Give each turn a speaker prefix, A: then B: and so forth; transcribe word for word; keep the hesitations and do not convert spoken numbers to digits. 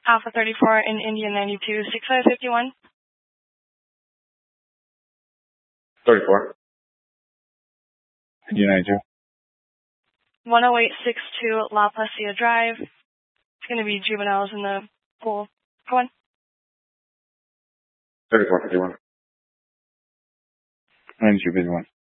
A: Alpha thirty-four in India ninety-two, six five five one.
B: thirty-four. India ninety-two.
A: one oh eight six two La Placia Drive. It's going to be juveniles in the pool. Go on.
B: thirty-four fifty-one. ninety-two fifty-one.